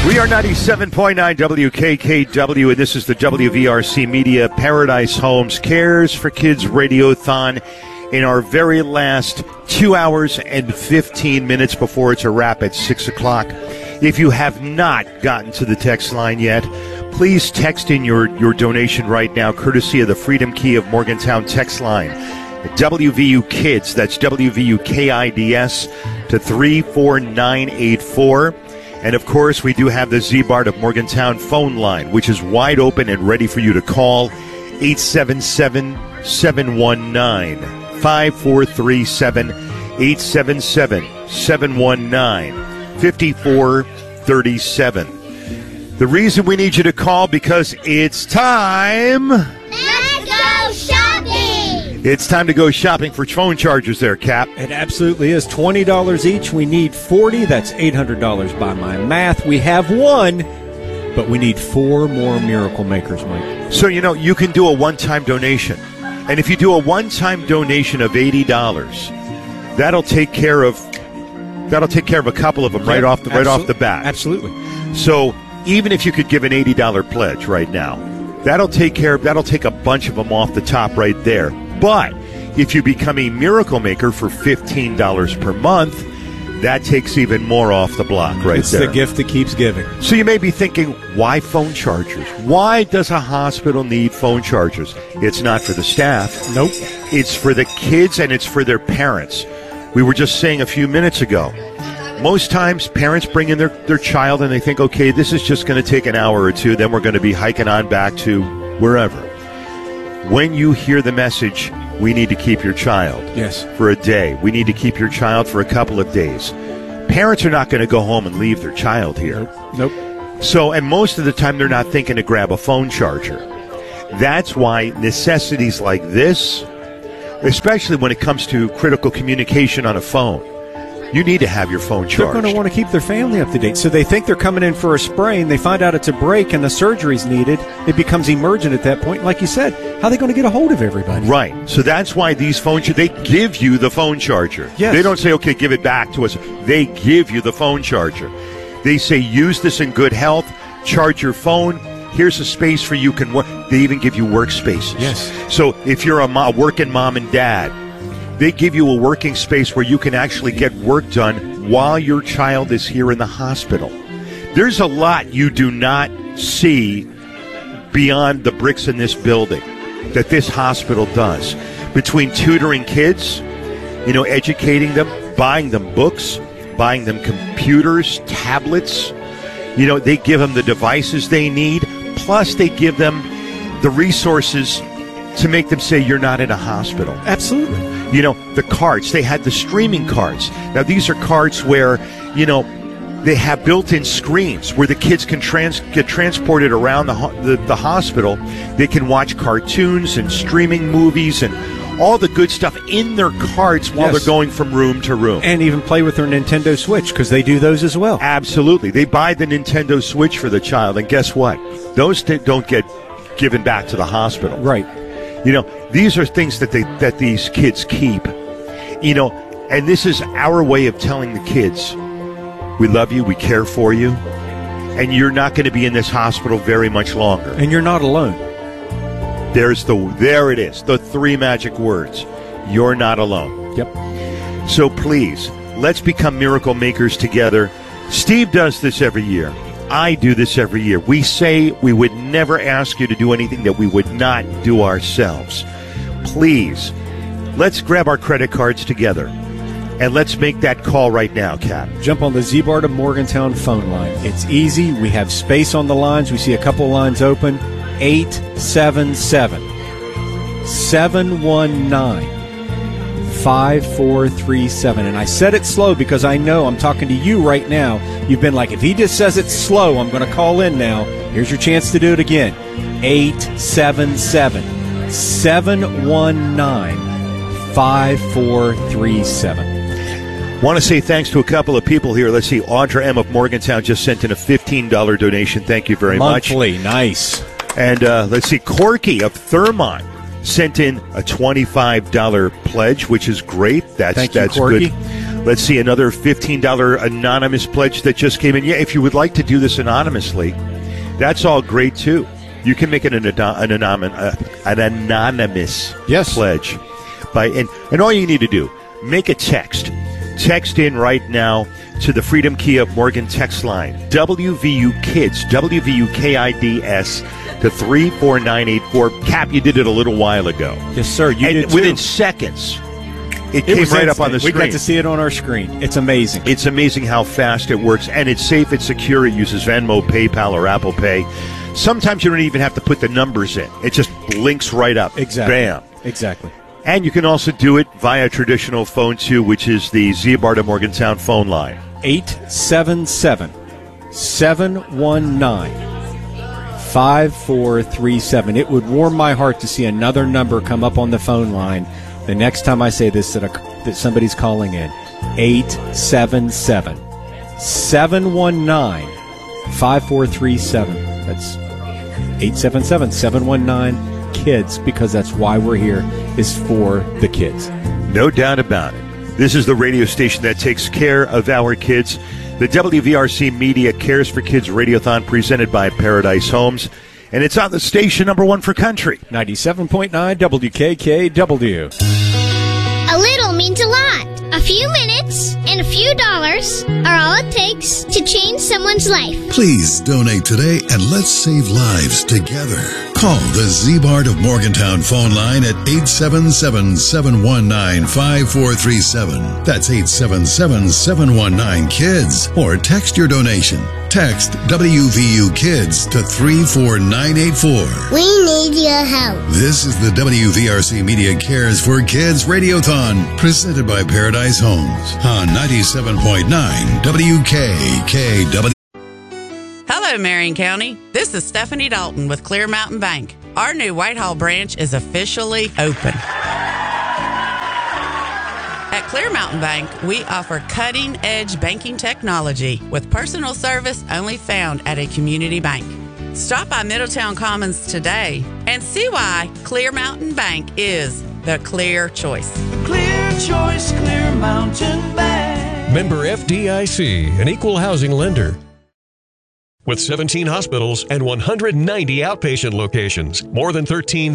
We are 97.9 WKKW, and this is the WVRC Media Paradise Homes Cares for Kids Radiothon in our very last 2 hours and 15 minutes before it's a wrap at 6 o'clock. If you have not gotten to the text line yet, please text in your donation right now, courtesy of the Freedom Key of Morgantown text line. WVU Kids, that's WVUKIDS, to 34984. And, of course, we do have the Z-Bart of Morgantown phone line, which is wide open and ready for you to call, 877-719-5437, 877-719-5437. The reason we need you to call, because it's time. Let's go shopping! It's time to go shopping for phone chargers there, Cap. It absolutely is. $20 each. We need 40. That's $800 by my math. We have one, but we need 4 more Miracle Makers, Mike. So, you can do a one-time donation. And if you do a one-time donation of $80, that'll take care of a couple of them right off the bat. Absolutely. So, even if you could give an $80 pledge right now, that'll take a bunch of them off the top right there. But if you become a Miracle Maker for $15 per month, that takes even more off the block right there. It's the gift that keeps giving. So you may be thinking, why phone chargers? Why does a hospital need phone chargers? It's not for the staff. Nope. It's for the kids and it's for their parents. We were just saying a few minutes ago, most times parents bring in their child and they think, okay, this is just going to take an hour or two, then we're going to be hiking on back to wherever. When you hear the message, we need to keep your child for a day. We need to keep your child for a couple of days. Parents are not going to go home and leave their child here. Nope. So, and most of the time they're not thinking to grab a phone charger. That's why necessities like this, especially when it comes to critical communication on a phone, you need to have your phone charged. They're going to want to keep their family up to date. So they think they're coming in for a sprain. They find out it's a break and the surgery's needed. It becomes emergent at that point. Like you said, how are they going to get a hold of everybody? Right. So that's why these phone they give you the phone charger. Yes. They don't say, okay, give it back to us. They give you the phone charger. They say, use this in good health. Charge your phone. Here's a space for you can work. They even give you workspaces. Yes. So if you're a working mom and dad, they give you a working space where you can actually get work done while your child is here in the hospital. There's a lot you do not see beyond the bricks in this building that this hospital does. Between tutoring kids, educating them, buying them books, buying them computers, tablets. They give them the devices they need, plus they give them the resources to make them say you're not in a hospital. Absolutely. The cards, they had the streaming cards. Now, these are cards where, they have built-in screens where the kids can get transported around the hospital. They can watch cartoons and streaming movies and all the good stuff in their cards while they're going from room to room. And even play with their Nintendo Switch, because they do those as well. Absolutely. They buy the Nintendo Switch for the child, and guess what? Those don't get given back to the hospital. Right. These are things that these kids keep. And this is our way of telling the kids, we love you, we care for you, and you're not going to be in this hospital very much longer. And you're not alone. There it is, the 3 magic words. You're not alone. Yep. So please, let's become Miracle Makers together. Steve does this every year. I do this every year. We say we would never ask you to do anything that we would not do ourselves. Please, let's grab our credit cards together, and let's make that call right now, Cap. Jump on the Z-Bart of Morgantown phone line. It's easy. We have space on the lines. We see a couple of lines open. 877-719-5437. And I said it slow because I know I'm talking to you right now. You've been like, if he just says it slow, I'm going to call in now. Here's your chance to do it again. 877-719-5437. Want to say thanks to a couple of people here. Let's see. Audra M. of Morgantown just sent in a $15 donation. Thank you very much. Monthly. Nice. And let's see. Corky of Thurmont sent in a $25 pledge, which is great. That's Corky. good. Let's see, another $15 anonymous pledge that just came in. Yeah, if you would like to do this anonymously, that's all great too. You can make it an anonymous pledge. And all you need to do, make a text. Text in right now to the Freedom Kia Morgan text line, WVU Kids, WVUKIDS, to 34984. Cap, you did it a little while ago. Yes, sir. You did too. Within seconds, it came right up on the screen. We got to see it on our screen. It's amazing. It's amazing how fast it works, and it's safe, it's secure. It uses Venmo, PayPal, or Apple Pay. Sometimes you don't even have to put the numbers in. It just links right up. Exactly. Bam. Exactly. And you can also do it via traditional phone, too, which is the Ziabarda Morgantown phone line. 877-719-5437. It would warm my heart to see another number come up on the phone line the next time I say this, that somebody's calling in. 877-719-5437. That's 877-719-KIDS, because that's why we're here, is for the kids. No doubt about it. This is the radio station that takes care of our kids. The WVRC Media Cares for Kids Radiothon, presented by Paradise Homes. And it's on the station number one for country. 97.9 WKKW. A little means a lot. A few minutes and a few dollars are all it takes to change someone's life. Please donate today and let's save lives together. Call the Z-Bart of Morgantown phone line at 877-719-5437. That's 877-719-KIDS. Or text your donation. Text WVU Kids to 34984. We need your help. This is the WVRC Media Cares for Kids Radiothon, presented by Paradise Homes on 97.9 WKKW. Hello, Marion County. This is Stephanie Dalton with Clear Mountain Bank. Our new Whitehall branch is officially open. At Clear Mountain Bank, we offer cutting-edge banking technology with personal service only found at a community bank. Stop by Middletown Commons today and see why Clear Mountain Bank is the clear choice. Clear choice, Clear Mountain Bank. Member FDIC, an equal housing lender. With 17 hospitals and 190 outpatient locations, more than 13